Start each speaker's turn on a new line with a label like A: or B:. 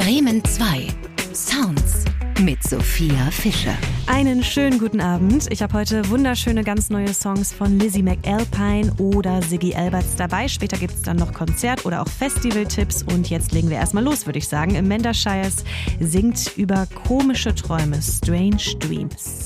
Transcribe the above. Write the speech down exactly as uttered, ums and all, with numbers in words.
A: Bremen zwei. Sounds mit Sophia Fischer.
B: Einen schönen guten Abend. Ich habe heute wunderschöne, ganz neue Songs von Lizzie McAlpine oder Ziggy Alberts dabei. Später gibt es dann noch Konzert- oder auch Festivaltipps. Und jetzt legen wir erstmal los, würde ich sagen. Amanda Shires singt über komische Träume, Strange Dreams.